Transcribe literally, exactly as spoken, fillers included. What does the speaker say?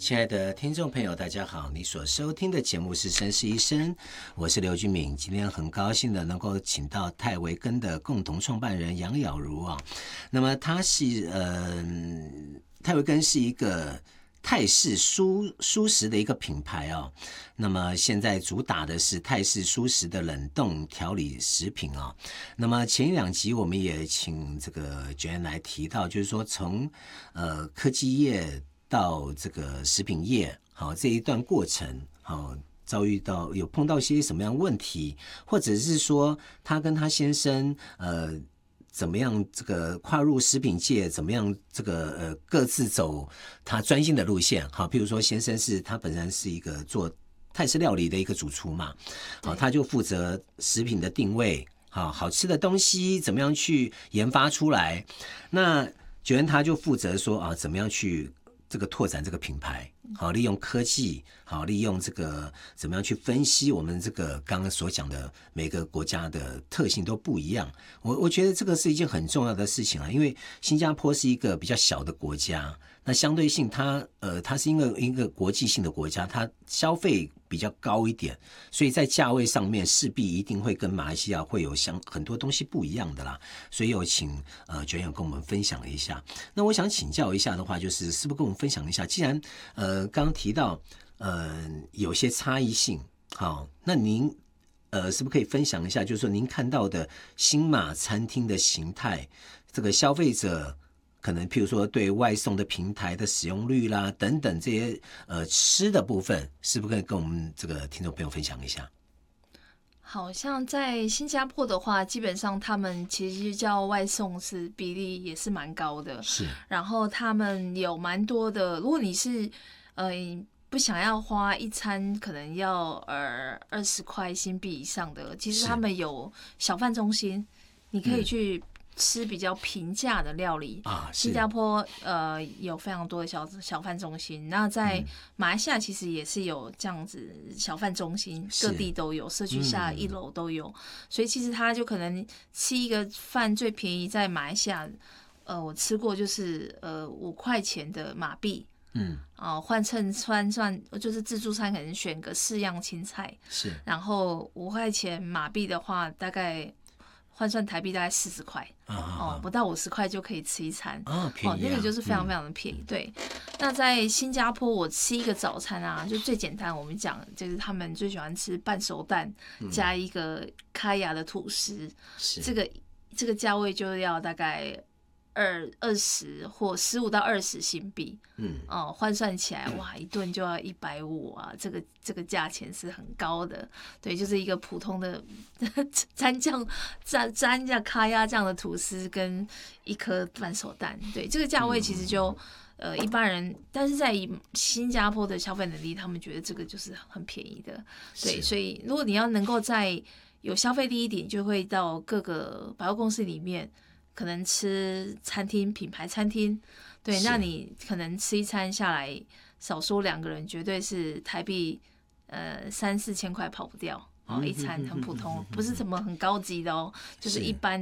亲爱的听众朋友，大家好！你所收听的节目是《绅士医生》，我是刘君敏。今天很高兴的能够请到泰维根的共同创办人杨雅茹啊。那么他是呃，泰维根是一个泰式蔬蔬食的一个品牌哦。那么现在主打的是泰式蔬食的冷冻调理食品啊。那么前两集我们也请这个Joanne来提到，就是说从呃科技业到这个食品业，好这一段过程，好遭遇到有碰到些什么样问题，或者是说他跟他先生呃怎么样这个跨入食品界，怎么样这个呃各自走他专心的路线，好，譬如说先生是他本身是一个做泰式料理的一个主厨嘛，好，他就负责食品的定位，好好吃的东西怎么样去研发出来，那Joanne他就负责说啊怎么样去这个拓展这个品牌，好利用科技，好利用这个怎么样去分析我们这个刚刚所讲的每个国家的特性都不一样。我我觉得这个是一件很重要的事情啊，因为新加坡是一个比较小的国家，那相对性它呃它是因为一个国际性的国家，它消费比较高一点，所以在价位上面势必一定会跟马来西亚会有相很多东西不一样的啦。所以有请呃Joanne跟我们分享一下。那我想请教一下的话，就是是不是跟我们分享一下，既然呃刚刚提到呃有些差异性，好，那您呃是不是可以分享一下，就是说您看到的新马餐厅的形态，这个消费者可能譬如说对外送的平台的使用率啦等等这些呃吃的部分，是不是可以跟我们这个听众朋友分享一下？ 好像在新加坡的话，基本上他们其实叫外送是比例也是蛮高的， 是。 然后他们有蛮多的，如果你是呃不想要花一餐可能要呃二十块新币以上的，其实他们有小贩中心，你可以去吃比较平价的料理啊。新加坡呃有非常多的小小贩中心，那在马来西亚其实也是有这样子小贩中心，各地都有，社区下一楼都有，嗯、所以其实他就可能吃一个饭最便宜在马来西亚，呃我吃过就是呃五块钱的马币。嗯，哦，换成换算就是自助餐，可能选个四样青菜，是，然后五块钱马币的话，大概换算台币大概四十块，啊、哦，不到五十块就可以吃一餐，啊，便宜啊，哦，那个就是非常非常的便宜。嗯、对，那在新加坡，我吃一个早餐啊，就最简单，我们讲就是他们最喜欢吃半熟蛋、嗯、加一个开牙的吐司，这个这个价位就要大概二二十或十五到二十新币，嗯，哦，换算起来，哇，一顿就要一百五啊，这个这个价钱是很高的，对，就是一个普通的蘸酱蘸蘸酱咖鸭酱的吐司跟一颗半熟蛋，对，这个价位其实就。呃，一般人，但是在以新加坡的消费能力，他们觉得这个就是很便宜的，对，所以如果你要能够在有消费力一点，就会到各个百货公司里面，可能吃餐厅品牌餐厅，对，那你可能吃一餐下来，少说两个人绝对是台币呃三四千块跑不掉。哦，一餐很普通，不是什么很高级的哦，就是一般